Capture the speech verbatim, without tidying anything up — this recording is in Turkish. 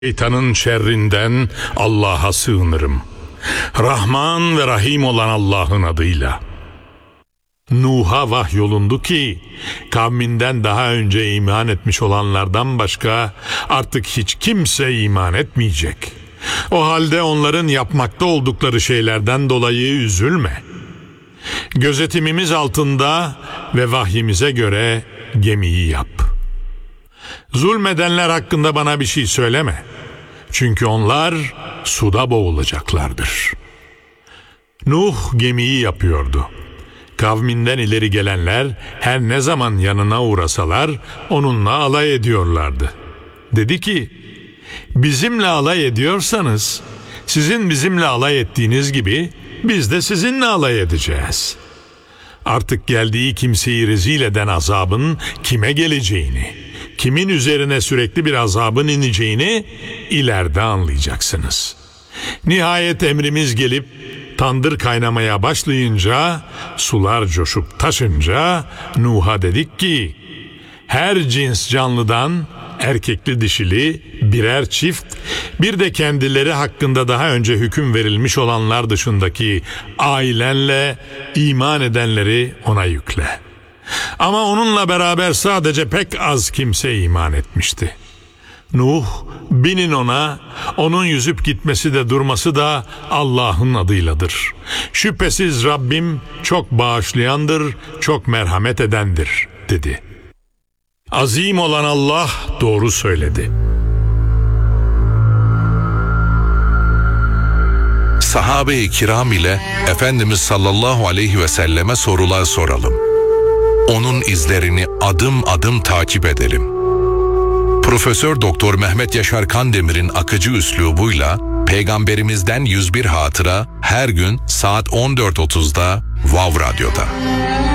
Şeytanın şerrinden Allah'a sığınırım. Rahman ve Rahim olan Allah'ın adıyla. Nuh'a vahyolundu ki kavminden daha önce iman etmiş olanlardan başka artık hiç kimse iman etmeyecek. O halde onların yapmakta oldukları şeylerden dolayı üzülme. Gözetimimiz altında ve vahyimize göre gemiyi yap. Zulmedenler hakkında bana bir şey söyleme. Çünkü onlar suda boğulacaklardır. Nuh gemiyi yapıyordu. Kavminden ileri gelenler her ne zaman yanına uğrasalar onunla alay ediyorlardı. Dedi ki, bizimle alay ediyorsanız sizin bizimle alay ettiğiniz gibi biz de sizinle alay edeceğiz. Artık geldiği kimseyi rezil eden azabın kime geleceğini, kimin üzerine sürekli bir azabın ineceğini ileride anlayacaksınız. Nihayet emrimiz gelip tandır kaynamaya başlayınca, sular coşup taşınca Nuh'a dedik ki, her cins canlıdan erkekli dişili birer çift, bir de kendileri hakkında daha önce hüküm verilmiş olanlar dışındaki ailenle iman edenleri ona yükle. Ama onunla beraber sadece pek az kimse iman etmişti. Nuh, binin ona, onun yüzüp gitmesi de durması da Allah'ın adıyladır. Şüphesiz Rabbim çok bağışlayandır, çok merhamet edendir, dedi. Azim olan Allah doğru söyledi. Sahabe-i kiram ile Efendimiz sallallahu aleyhi ve selleme sorular soralım. Onun izlerini adım adım takip edelim. Profesör Doktor Mehmet Yaşar Kandemir'in akıcı üslubuyla Peygamberimizden yüz bir hatıra her gün saat on dört otuzda Vav Radyo'da.